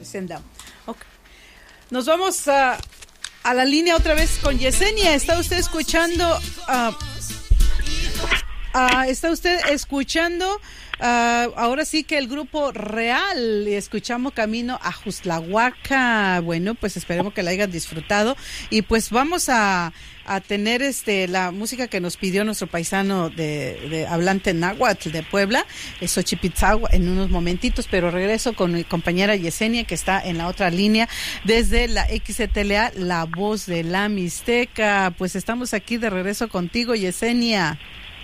Send down. Okay. Nos vamos a la línea otra vez con Yesenia. ¿Está usted escuchando? ¿Está usted escuchando? Ahora sí que el grupo Real, y escuchamos Camino a Juzlahuaca. Bueno, pues esperemos que la hayan disfrutado. Y pues vamos a tener la música que nos pidió nuestro paisano de hablante náhuatl de Puebla, Xochipitzagua, en unos momentitos, pero regreso con mi compañera Yesenia, que está en la otra línea desde la XTLA, La Voz de la Mixteca. Pues estamos aquí de regreso contigo, Yesenia.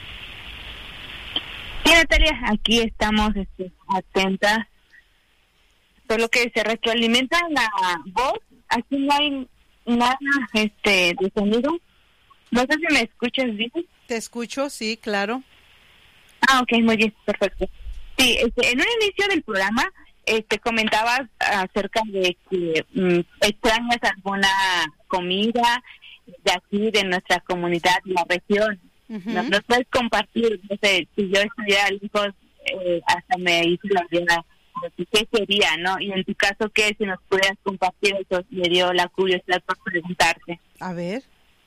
Sí, Natalia, aquí estamos atentas. Solo que se retroalimenta la voz. Aquí no hay nada de sonido. No sé si me escuchas bien. Te escucho, sí, claro. Ok, muy bien, perfecto. Sí, en un inicio del programa comentabas acerca de que extrañas alguna comida de aquí, de nuestra comunidad, de la región. Uh-huh. Nos puedes compartir, no sé, si yo estuviera lejos, hasta me hice la idea de qué sería, ¿no? Y en tu caso, ¿qué? Si nos pudieras compartir eso, me dio la curiosidad por preguntarte. A ver.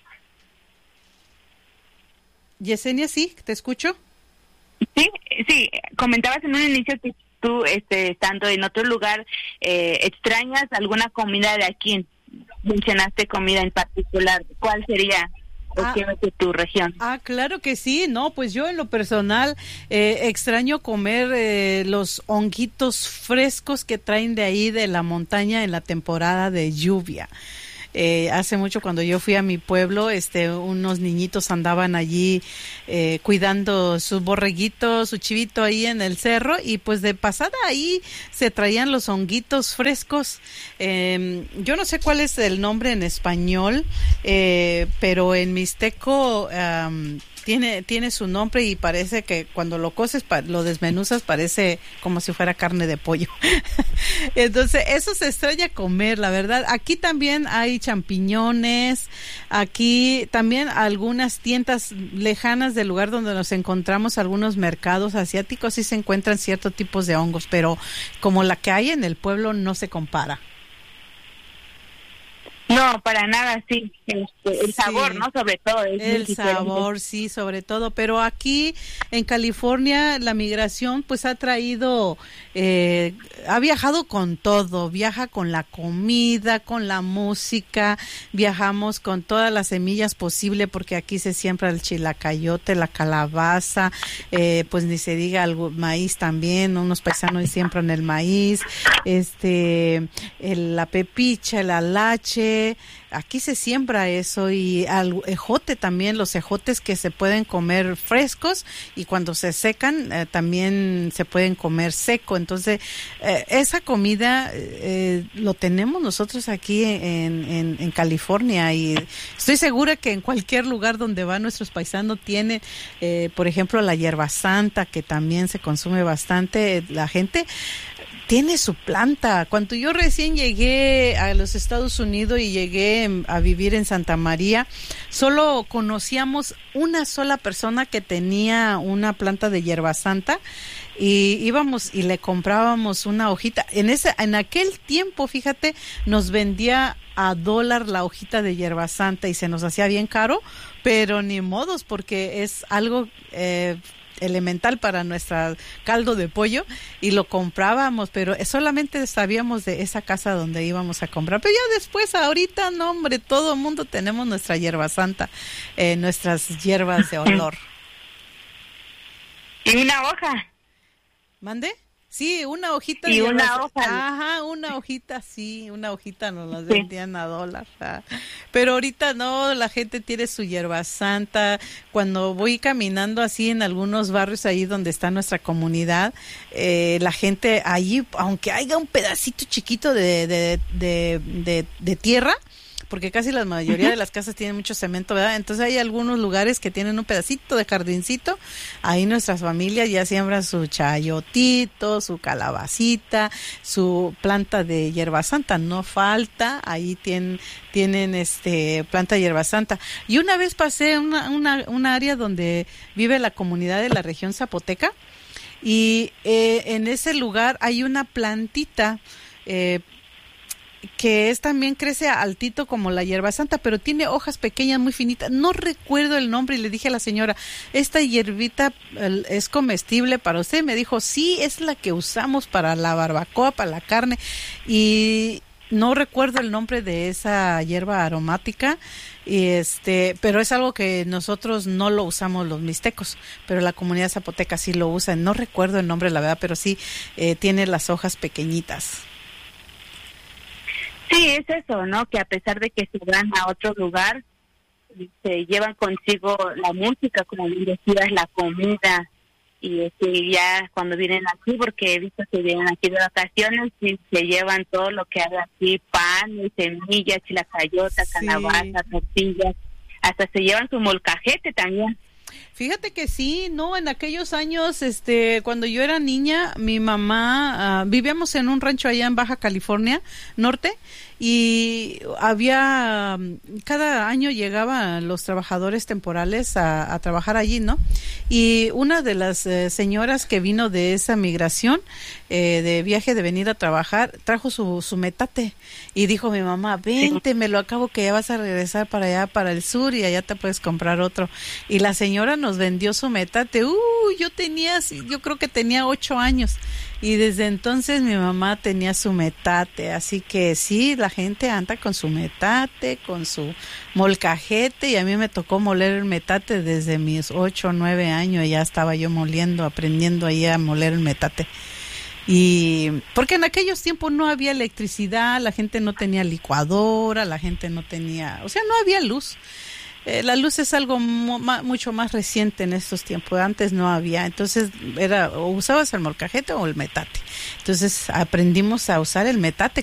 Yesenia, ¿sí? ¿Te escucho? Sí, comentabas en un inicio que tú, estando en otro lugar, extrañas alguna comida de aquí. Mencionaste comida en particular. ¿Cuál sería? De tu región. Claro que sí, no, pues yo en lo personal extraño comer los honguitos frescos que traen de ahí de la montaña en la temporada de lluvia. Hace mucho, cuando yo fui a mi pueblo, unos niñitos andaban allí cuidando sus borreguitos, su chivito ahí en el cerro, y pues de pasada ahí se traían los honguitos frescos. Yo no sé cuál es el nombre en español, pero en mixteco tiene su nombre, y parece que cuando lo coces, lo desmenuzas, parece como si fuera carne de pollo. Entonces eso se extraña comer, la verdad. Aquí también hay champiñones, aquí también algunas tiendas lejanas del lugar donde nos encontramos, algunos mercados asiáticos, sí se encuentran ciertos tipos de hongos, pero como la que hay en el pueblo no se compara. No, para nada, sí. El sabor, ¿no? Sobre todo. El sabor, sí, sobre todo. Pero aquí en California la migración pues ha traído, ha viajado con todo. Viaja con la comida, con la música. Viajamos con todas las semillas posibles, porque aquí se siembra el chilacayote, la calabaza, pues ni se diga el maíz también. Unos paisanos siembran el maíz, la pepicha, el alache. Aquí se siembra eso, y al ejote también, los ejotes que se pueden comer frescos, y cuando se secan también se pueden comer seco. Entonces esa comida lo tenemos nosotros aquí en California, y estoy segura que en cualquier lugar donde van nuestros paisanos tienen, por ejemplo, la hierba santa, que también se consume bastante. La gente tiene su planta. Cuando yo recién llegué a los Estados Unidos y llegué a vivir en Santa María, solo conocíamos una sola persona que tenía una planta de hierba santa, y íbamos y le comprábamos una hojita. En aquel tiempo, fíjate, nos vendía a $1 la hojita de hierba santa, y se nos hacía bien caro, pero ni modos, porque es algo elemental para nuestro caldo de pollo, y lo comprábamos, pero solamente sabíamos de esa casa donde íbamos a comprar. Pero ya después, ahorita, no, hombre, todo el mundo tenemos nuestra hierba santa, nuestras hierbas de olor. ¿Y una hoja? ¿Mande? Sí, una hojita. Y una hoja. Ajá, una hojita, sí, una hojita nos las vendían a $1. Pero ahorita no, la gente tiene su hierba santa. Cuando voy caminando así en algunos barrios ahí donde está nuestra comunidad, la gente allí, aunque haya un pedacito chiquito de tierra, porque casi la mayoría de las casas tienen mucho cemento, ¿verdad? Entonces hay algunos lugares que tienen un pedacito de jardincito. Ahí nuestras familias ya siembran su chayotito, su calabacita, su planta de hierba santa, no falta. Ahí tienen planta de hierba santa. Y una vez pasé una área donde vive la comunidad de la región zapoteca, y en ese lugar hay una plantita que es también crece altito como la hierba santa, pero tiene hojas pequeñas muy finitas. No recuerdo el nombre y le dije a la señora, ¿esta hierbita es comestible para usted? Me dijo, sí, es la que usamos para la barbacoa, para la carne, y no recuerdo el nombre de esa hierba aromática, pero es algo que nosotros no lo usamos los mixtecos, pero la comunidad zapoteca sí lo usa. No recuerdo el nombre, la verdad, pero sí tiene las hojas pequeñitas. Sí, es eso, ¿no? Que a pesar de que se van a otro lugar, se llevan consigo la música, como bien decías, la comida, y ya cuando vienen aquí, porque he visto que vienen aquí de vacaciones, y se llevan todo lo que hay aquí, pan, semillas, chilacayota, calabaza, tortillas, hasta se llevan su molcajete también. Fíjate que sí, no, en aquellos años, cuando yo era niña, mi mamá, vivíamos en un rancho allá en Baja California Norte, y cada año llegaban los trabajadores temporales a trabajar allí, ¿no? Y una de las señoras que vino de esa migración, de viaje de venir a trabajar, trajo su metate, y dijo mi mamá, vente, me lo acabo que ya vas a regresar para allá, para el sur, y allá te puedes comprar otro. Y la señora nos vendió su metate. Yo creo que tenía 8 años, y desde entonces mi mamá tenía su metate, así que sí, la gente anda con su metate, con su molcajete, y a mí me tocó moler el metate desde mis 8 o 9 años, ya estaba yo aprendiendo ahí a moler el metate. Y porque en aquellos tiempos no había electricidad, la gente no tenía licuadora, la gente no tenía, no había luz. La luz es algo mucho más reciente en estos tiempos, antes no había, entonces o usabas el molcajete o el metate. Entonces aprendimos a usar el metate